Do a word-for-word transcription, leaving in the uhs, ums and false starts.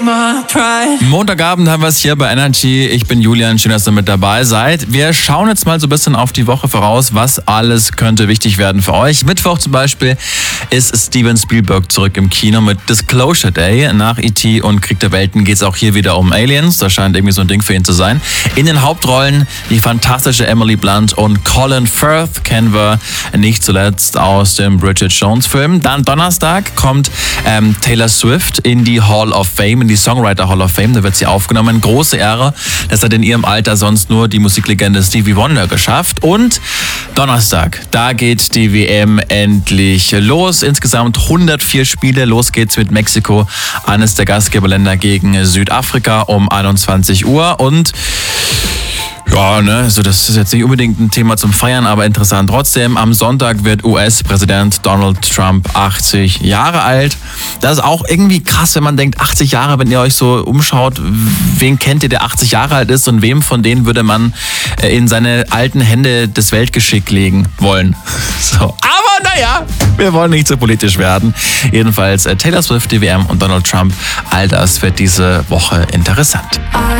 Montagabend haben wir es hier bei Energy. Ich bin Julian, schön, dass ihr mit dabei seid. Wir schauen jetzt mal so ein bisschen auf die Woche voraus, was alles könnte wichtig werden für euch. Mittwoch zum Beispiel ist Steven Spielberg zurück im Kino mit Disclosure Day. Nach E T und Krieg der Welten geht es auch hier wieder um Aliens. Das scheint irgendwie so ein Ding für ihn zu sein. In den Hauptrollen die fantastische Emily Blunt und Colin Firth kennen wir nicht zuletzt aus dem Bridget Jones Film. Dann Donnerstag kommt ähm, Taylor Swift in die Hall of Fame, in die Songwriter Hall of Fame. Da wird sie aufgenommen. Große Ehre. Das hat in ihrem Alter sonst nur die Musiklegende Stevie Wonder geschafft. Und Donnerstag, da geht die W M endlich los. Insgesamt hundertvier Spiele. Los geht's mit Mexiko, eines der Gastgeberländer, gegen Südafrika um einundzwanzig Uhr. Und ja, ne, also das ist jetzt nicht unbedingt ein Thema zum Feiern, aber interessant trotzdem. Am Sonntag wird U S-Präsident Donald Trump achtzig Jahre alt. Das ist auch irgendwie krass, wenn man denkt, achtzig Jahre, wenn ihr euch so umschaut, wen kennt ihr, der achtzig Jahre alt ist und wem von denen würde man in seine alten Hände das Weltgeschick legen wollen. So. Aber naja, wir wollen nicht so politisch werden. Jedenfalls Taylor Swift, die W M und Donald Trump, all das wird diese Woche interessant.